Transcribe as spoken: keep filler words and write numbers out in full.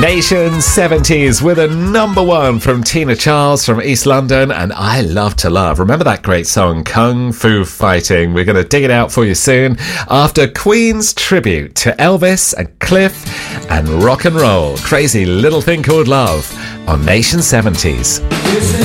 Nation seventies with a number one from Tina Charles from East London and I Love to Love. Remember that great song, Kung Fu Fighting? We're going to dig it out for you soon after Queen's tribute to Elvis and Cliff and rock and roll. Crazy Little Thing Called Love on Nation seventies.